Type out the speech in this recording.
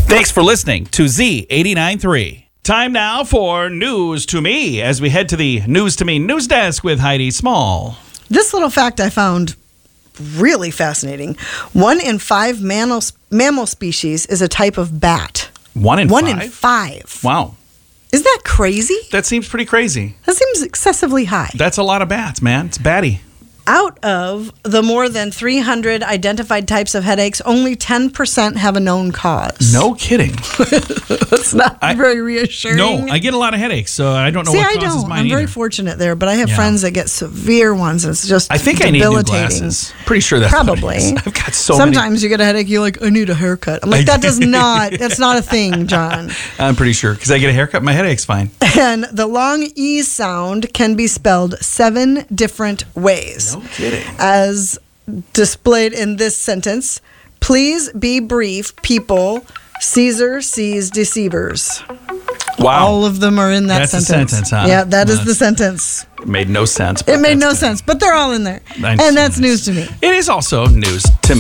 Thanks for listening to Z89.3. Time now for News to Me as we head to the News to Me news desk with Heidi Small. This little fact I found really fascinating. 1 in 5 mammal species is a type of bat. 1 in 5? 1 in 5. Wow. Isn't that crazy? That seems pretty crazy. That seems excessively high. That's a lot of bats, man. It's batty. Out of the more than 300 identified types of headaches, only 10% have a known cause. No kidding. That's not very reassuring. No, I get a lot of headaches, so I don't know what causes mine I'm very either. fortunate there, but I have friends that get severe ones, and it's just I think I need new debilitating. glasses. Pretty sure that's Probably. what it is. I've got so many. Sometimes you get a headache, you're like, I need a haircut. I'm like, that's not a thing, John. I'm pretty sure, because I get a haircut, my headache's fine. And the long E sound can be spelled 7 different ways. No kidding. As displayed in this sentence, please be brief, people. Caesar sees deceivers. Wow. All of them are in that That's a sentence. sentence, huh? Yeah, that is the sentence. It made no sense. It made no sense, but they're all in there. Nice. And that's news to me. It is also news to me.